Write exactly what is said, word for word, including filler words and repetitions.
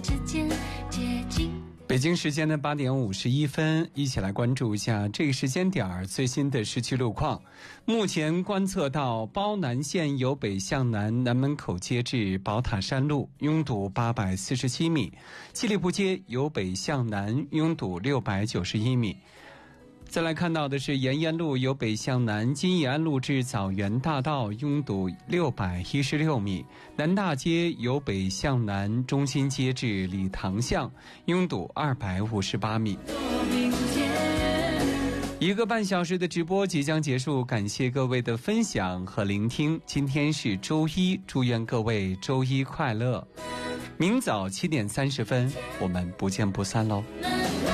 北京时间的八点五十一分，一起来关注一下这个时间点最新的市区路况。目前观测到褒南线由北向南南门口街至宝塔山路拥堵八百四十七米，七里铺街由北向南拥堵六百九十一米。再来看到的是沿烟路由北向南金义安路至枣园大道拥堵六百一十六米，南大街由北向南中心街至礼堂巷拥堵二百五十八米。一个半小时的直播即将结束，感谢各位的分享和聆听。今天是周一，祝愿各位周一快乐。明早七点三十分，我们不见不散喽。